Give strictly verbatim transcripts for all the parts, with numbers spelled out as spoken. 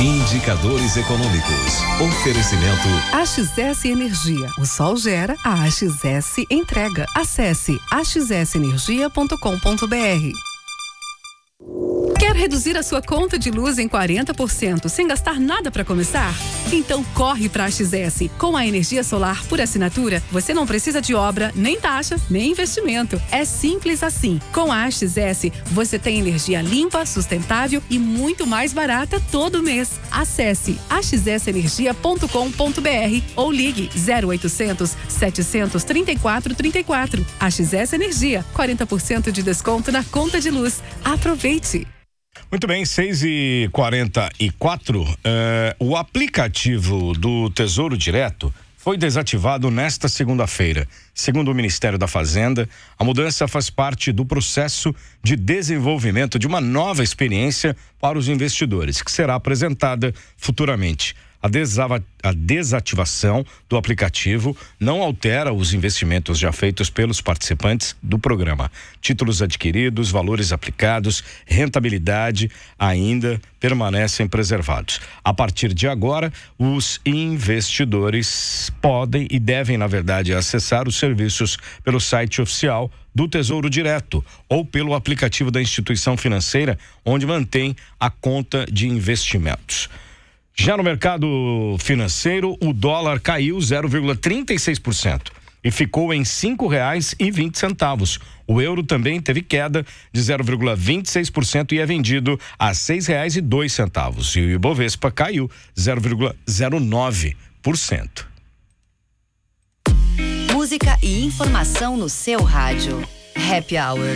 Indicadores econômicos. Oferecimento A X S Energia. O sol gera, a A X S entrega. Acesse a x s energia ponto com ponto b r. Quer reduzir a sua conta de luz em quarenta por cento sem gastar nada para começar? Então corre para a X S. Com a energia solar por assinatura, você não precisa de obra, nem taxa, nem investimento. É simples assim. Com a X S, você tem energia limpa, sustentável e muito mais barata todo mês. Acesse a x s energia ponto com ponto b r ou ligue zero oitocentos, setecentos, trinta e quatro, trinta e quatro. A X S Energia, quarenta por cento de desconto na conta de luz. Aproveite! Muito bem, seis e quarenta e quatro. Eh, o aplicativo do Tesouro Direto foi desativado nesta segunda-feira. Segundo o Ministério da Fazenda, a mudança faz parte do processo de desenvolvimento de uma nova experiência para os investidores, que será apresentada futuramente. A, desava, a desativação do aplicativo não altera os investimentos já feitos pelos participantes do programa. Títulos adquiridos, valores aplicados, rentabilidade ainda permanecem preservados. A partir de agora, os investidores podem e devem, na verdade, acessar os serviços pelo site oficial do Tesouro Direto ou pelo aplicativo da instituição financeira onde mantém a conta de investimentos. Já no mercado financeiro, o dólar caiu zero vírgula trinta e seis por cento e ficou em cinco reais e vinte centavos. O euro também teve queda de zero vírgula vinte e seis por cento e é vendido a seis reais e dois centavos. E o Ibovespa caiu zero vírgula zero nove por cento. Música e informação no seu rádio. Happy Hour.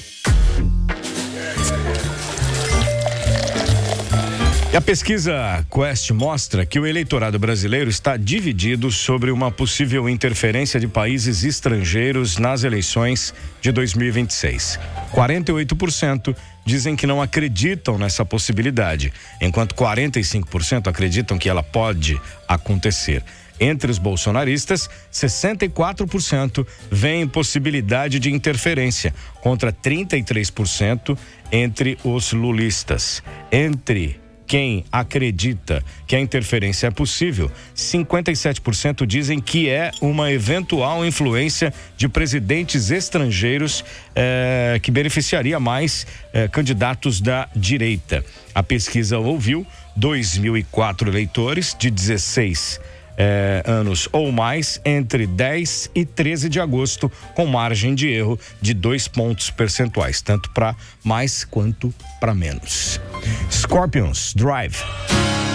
E a pesquisa Quest mostra que o eleitorado brasileiro está dividido sobre uma possível interferência de países estrangeiros nas eleições de dois mil e vinte e seis. quarenta e oito por cento dizem que não acreditam nessa possibilidade, enquanto quarenta e cinco por cento acreditam que ela pode acontecer. Entre os bolsonaristas, sessenta e quatro por cento veem possibilidade de interferência, contra trinta e três por cento entre os lulistas. Entre quem acredita que a interferência é possível, cinquenta e sete por cento dizem que é uma eventual influência de presidentes estrangeiros eh, que beneficiaria mais eh, candidatos da direita. A pesquisa ouviu dois mil e quatro eleitores de dezesseis Eh, anos ou mais entre dez e treze de agosto, com margem de erro de dois pontos percentuais, tanto para mais quanto para menos. Scorpions Drive.